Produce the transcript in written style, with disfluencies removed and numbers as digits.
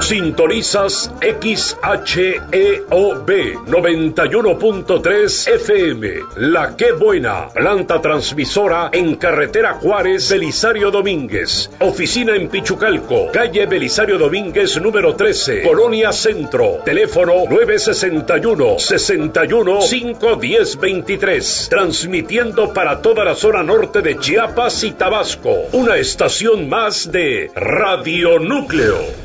Sintonizas XHEOB 91.3 FM. La Qué Buena, planta transmisora en carretera Juárez, Belisario Domínguez. Oficina en Pichucalco, calle Belisario Domínguez número 13, Colonia Centro. Teléfono 961-61-510-23. Transmitiendo para toda la zona norte de Chiapas y Tabasco. Una estación más de Radio Núcleo.